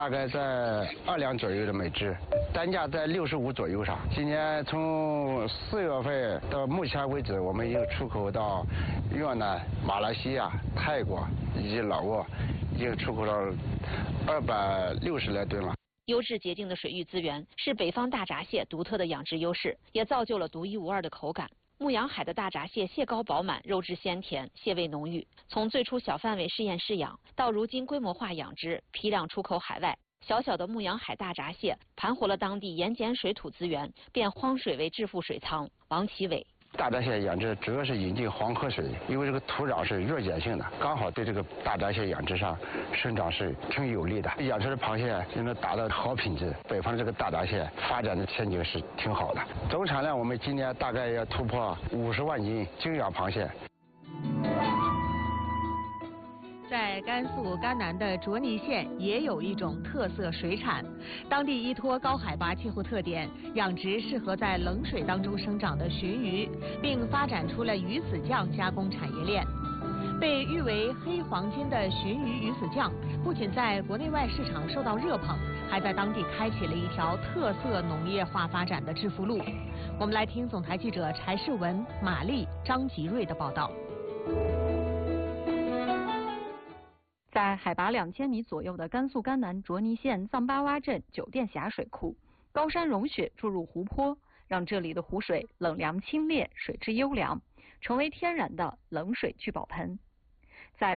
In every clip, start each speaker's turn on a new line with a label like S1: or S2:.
S1: 大概在2两左右的每只，单价在65左右上。今年从4月份到目前为止，我们已经出口到越南、马来西亚、泰国以及老挝，已经出口到260来吨了。
S2: 优质洁净的水域资源是北方大闸蟹独特的养殖优势，也造就了独一无二的口感。牧羊海的大闸蟹蟹膏饱满，肉质鲜甜，蟹味浓郁。从最初小范围试验试养，到如今规模化养殖，批量出口海外，小小的牧羊海大闸蟹盘活了当地盐碱水土资源，变荒水为致富水仓。王其伟。
S1: 大闸蟹养殖主要是引进黄河水，因为这个土壤是弱碱性的，刚好对这个大闸蟹养殖上生长是挺有利的。养殖的螃蟹就能达到好品质，北方这个大闸蟹发展的前景是挺好的。总产量我们今年大概要突破50万斤精养螃蟹。
S3: 在甘肃甘南的卓尼县也有一种特色水产，当地依托高海拔气候特点，养殖适合在冷水当中生长的鲟鱼，并发展出了鱼子酱加工产业链。被誉为黑黄金的鲟鱼鱼子酱，不仅在国内外市场受到热捧，还在当地开启了一条特色农业化发展的致富路。我们来听总台记者柴世文、马丽、张吉瑞的报道。
S4: 在海拔2000米左右的甘肃甘南卓尼县藏巴洼镇酒店峡水库，高山融雪注入湖泊，让这里的湖水冷凉清冽，水质优良，成为天然的冷水聚宝盆。在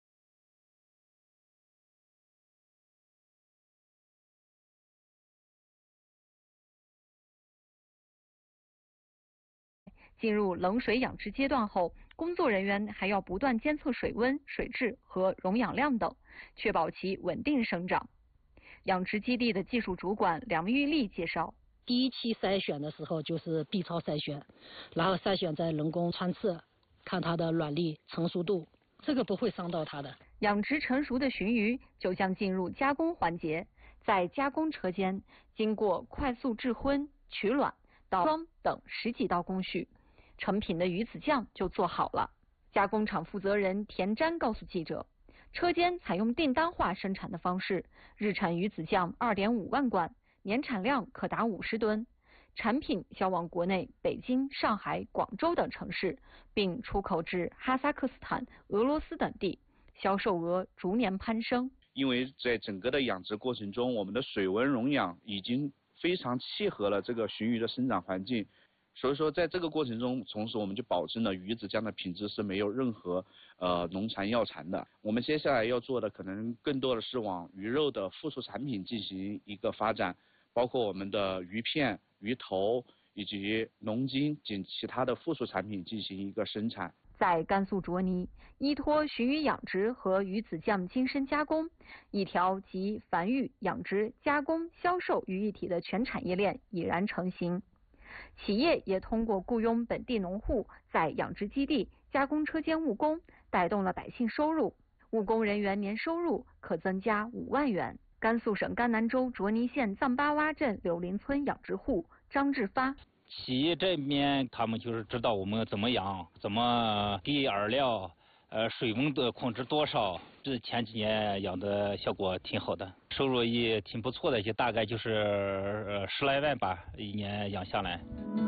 S4: 进入冷水养殖阶段后，工作人员还要不断监测水温、水质和溶氧量等，确保其稳定生长。养殖基地的技术主管梁玉丽介绍，
S5: 第一期筛选的时候就是 B 超筛选，然后筛选在人工穿刺，看它的卵粒成熟度，这个不会伤到它的。
S4: 养殖成熟的鲟鱼就将进入加工环节，在加工车间经过快速制荤、取卵、倒装等10几道工序，成品的鱼子酱就做好了。加工厂负责人田瞻告诉记者，车间采用订单化生产的方式，日产鱼子酱2.5万罐，年产量可达50吨。产品销往国内北京、上海、广州等城市，并出口至哈萨克斯坦、俄罗斯等地，销售额逐年攀升。
S6: 因为在整个的养殖过程中，我们的水温溶氧已经非常契合了这个鲟鱼的生长环境，所以说在这个过程中，同时我们就保证了鱼子酱的品质是没有任何农残药残的。我们接下来要做的可能更多的是往鱼肉的附属产品进行一个发展，包括我们的鱼片、鱼头以及龙筋及其他的附属产品进行一个生产。
S4: 在甘肃卓尼，依托鲟鱼养殖和鱼子酱精深加工，一条集繁育、养殖、加工、销售于一体的全产业链已然成型。企业也通过雇佣本地农户在养殖基地、加工车间务工，带动了百姓收入。务工人员年收入可增加5万元。甘肃省甘南州卓尼县藏巴洼镇柳林村养殖户张志发。
S7: 企业这边他们就是知道我们怎么养，怎么给饵料，水温的控制多少。这前几年养的效果挺好的，收入也挺不错的，就大概就是10来万吧，一年养下来。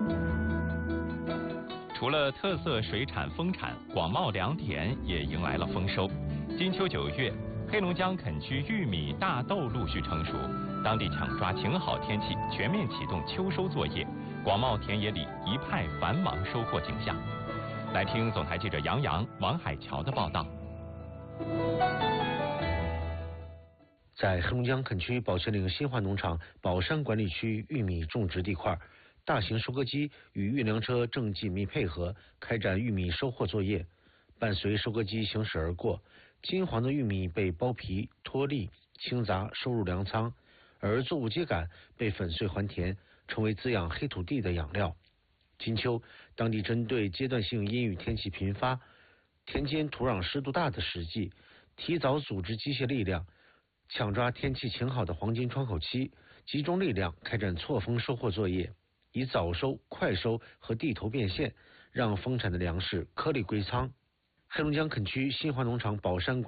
S8: 除了特色水产丰产，广袤良田也迎来了丰收。金秋9月，黑龙江垦区玉米、大豆陆续成熟，当地抢抓晴好天气，全面启动秋收作业。广袤田野里一派繁忙收获景象。来听总台记者杨洋、王海桥的报道。
S9: 在黑龙江垦区宝泉岭新华农场宝山管理区玉米种植地块，大型收割机与运粮车正紧密配合，开展玉米收获作业。伴随收割机行驶而过，金黄的玉米被剥皮、脱粒、清杂收入粮仓，而作物秸秆被粉碎还田，成为滋养黑土地的养料。金秋，当地针对阶段性阴雨天气频发、田间土壤湿度大的时季，提早组织机械力量，抢抓天气晴好的黄金窗口期，集中力量开展错峰收获作业，以早收、快收和地头变现，让丰产的粮食颗粒归仓。黑龙江垦区新华农场宝山